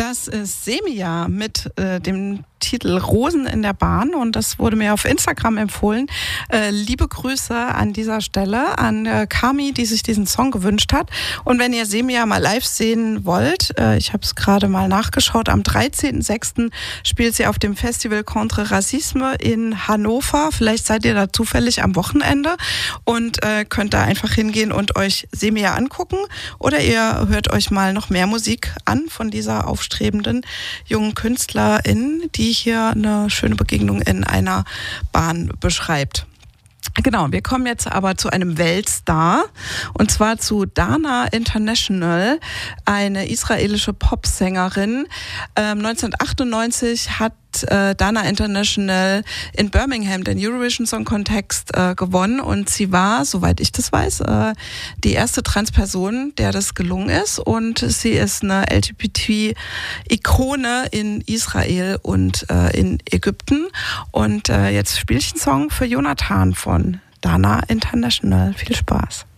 Das ist Semija mit dem Titel Rosen in der Bahn und das wurde mir auf Instagram empfohlen. Liebe Grüße an dieser Stelle an Kami, die sich diesen Song gewünscht hat. Und wenn ihr Semija mal live sehen wollt, ich habe es gerade mal nachgeschaut, am 13.06. spielt sie auf dem Festival Contre Racisme in Hannover. Vielleicht seid ihr da zufällig am Wochenende und könnt da einfach hingehen und euch Semija angucken. Oder ihr hört euch mal noch mehr Musik an von dieser aufstrebenden jungen Künstlerin, die hier eine schöne Begegnung in einer Bahn beschreibt. Genau, wir kommen jetzt aber zu einem Weltstar und zwar zu Dana International, eine israelische Popsängerin. 1998 hat Dana International in Birmingham den Eurovision Song Contest gewonnen und sie war, soweit ich das weiß, die erste Transperson, der das gelungen ist, und sie ist eine LGBT-Ikone in Israel und in Ägypten. Und jetzt spiele ich einen Song für Jonathan von Dana International. Viel Spaß.